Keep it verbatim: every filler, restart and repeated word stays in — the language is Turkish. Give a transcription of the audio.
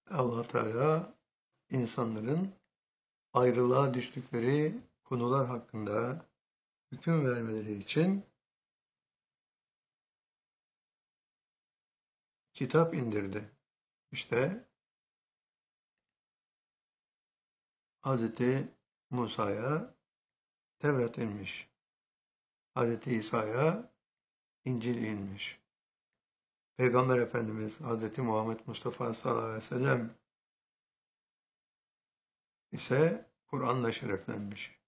Allah Teala insanların ayrılığa düştükleri konular hakkında hüküm vermeleri için kitap indirdi. İşte Hazreti Musa'ya Tevrat inmiş. Hazreti İsa'ya İncil inmiş. Peygamber Efendimiz Hazreti Muhammed Mustafa sallallahu aleyhi ve sellem ise Kur'an'la şereflenmiş.